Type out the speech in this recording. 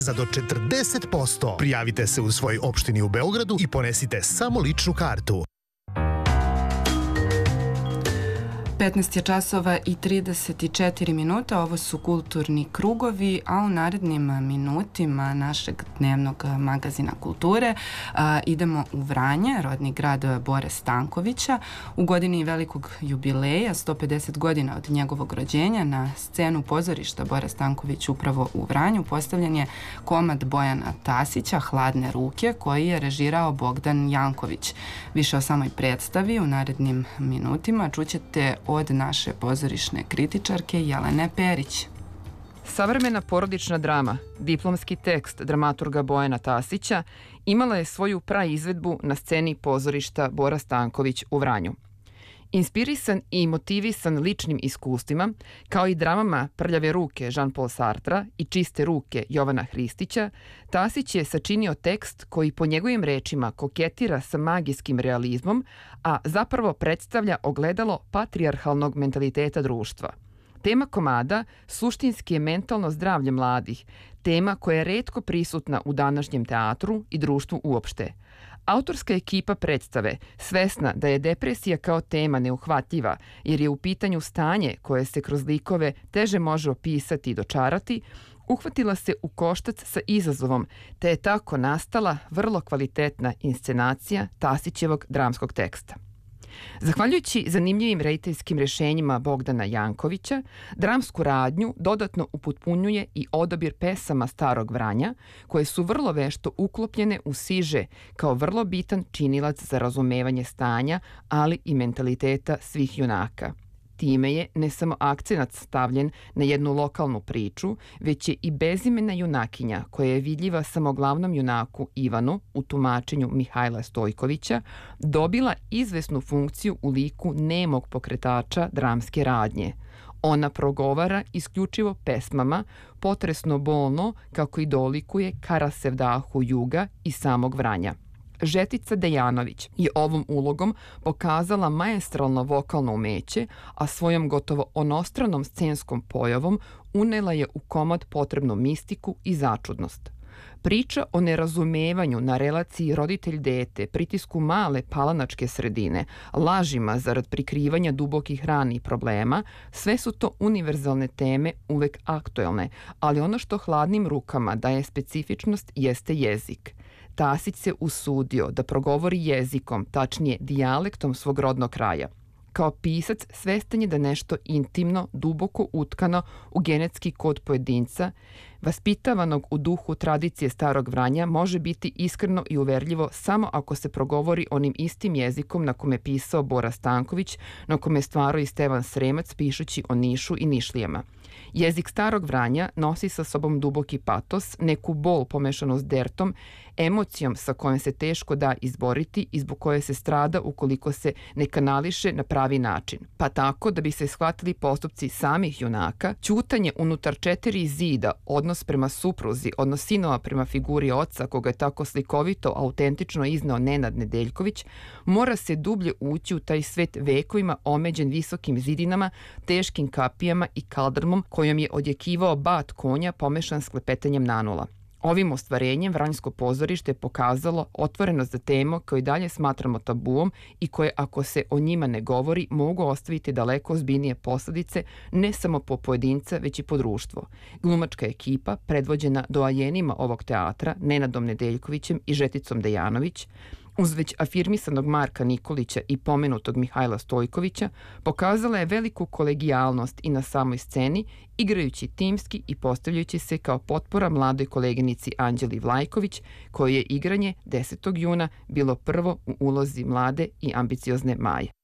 za do 40%. Prijavite se u svojoj opštini u Beogradu i ponesite samo ličnu kartu. 15 je časova i 34 minuta, ovo su kulturni krugovi, a u narednim minutima našeg dnevnog magazina kulture idemo u Vranje, rodni grad Bore Stankovića. U godini velikog jubileja, 150 godina od njegovog rođenja, na scenu pozorišta Bora Stanković upravo u Vranju postavljen je komad Bojana Tasića, Hladne ruke, koji je režirao Bogdan Janković. Više o samoj predstavi u narednim minutima čućete od naše pozorišne kritičarke Jelene Perić. Savremena porodična drama, diplomski tekst dramaturga Bojana Tasića, imala je svoju praizvedbu na sceni pozorišta Bora Stanković u Vranju. Inspirisan i motivisan ličnim iskustvima, kao i dramama Prljave ruke Jean-Paul Sartra i Čiste ruke Jovana Hristića, Tasić je sačinio tekst koji po njegovim rečima koketira sa magijskim realizmom, a zapravo predstavlja ogledalo patrijarhalnog mentaliteta društva. Tema komada suštinski je mentalno zdravlje mladih, tema koja je retko prisutna u današnjem teatru i društvu uopšte. Autorska ekipa predstave, svesna da je depresija kao tema neuhvatljiva jer je u pitanju stanje koje se kroz likove teže može opisati i dočarati, uhvatila se u koštac sa izazovom, te je tako nastala vrlo kvalitetna inscenacija Tasićevog dramskog teksta. Zahvaljujući zanimljivim rediteljskim rešenjima Bogdana Jankovića, dramsku radnju dodatno upotpunjuje i odabir pesama Starog Vranja, koje su vrlo vešto uklopljene u siže kao vrlo bitan činilac za razumevanje stanja, ali i mentaliteta svih junaka. Time je ne samo akcenat stavljen na jednu lokalnu priču, već je i bezimena junakinja koja je vidljiva samo glavnom junaku Ivanu u tumačenju Mihajla Stojkovića dobila izvesnu funkciju u liku nemog pokretača dramske radnje. Ona progovara isključivo pesmama, potresno bolno kako i dolikuje Karasevdahu juga i samog Vranja. Žetica Dejanović je ovom ulogom pokazala maestralno vokalno umeće, a svojom gotovo onostranom scenskom pojavom unela je u komad potrebnu mistiku i začudnost. Priča o nerazumevanju na relaciji roditelj-dete, pritisku male palanačke sredine, lažima zarad prikrivanja dubokih rana i problema, sve su to univerzalne teme uvek aktuelne, ali ono što Hladnim rukama daje specifičnost jeste jezik. Tasić se usudio da progovori jezikom, tačnije dijalektom svog rodnog kraja. Kao pisac svestan je da nešto intimno, duboko utkano u genetski kod pojedinca, vaspitavanog u duhu tradicije Starog Vranja, može biti iskreno i uverljivo samo ako se progovori onim istim jezikom na kome je pisao Bora Stanković, na kome je stvarao i Stevan Sremac pišući o Nišu i Nišlijama. Jezik Starog Vranja nosi sa sobom duboki patos, neku bol pomešanu s dertom, emocijom sa kojom se teško da izboriti i zbog koje se strada ukoliko se ne kanališe na pravi način. Pa tako, da bi se shvatili postupci samih junaka, ćutanje unutar 4 zida, odnos prema supruzi, odnos sinova prema figuri oca, koga je tako slikovito, autentično izneo Nenad Nedeljković, mora se dublje ući u taj svet vekovima omeđen visokim zidinama, teškim kapijama i kaldrmom kojom je odjekivao bat konja pomešan s klepetanjem nanula. Ovim ostvarenjem Vranjsko pozorište je pokazalo otvorenost za temu koju i dalje smatramo tabuom i koje, ako se o njima ne govori, mogu ostaviti daleko ozbiljnije posledice ne samo po pojedinca, već i po društvo. Glumačka ekipa, predvođena doajenima ovog teatra, Nenadom Nedeljkovićem i Žeticom Dejanović, uz već afirmisanog Marka Nikolića i pomenutog Mihajla Stojkovića, pokazala je veliku kolegijalnost i na samoj sceni, igrajući timski i postavljajući se kao potpora mladoj koleginici Anđeli Vlajković, koje je igranje 10. juna bilo prvo u ulozi mlade i ambiciozne Maje.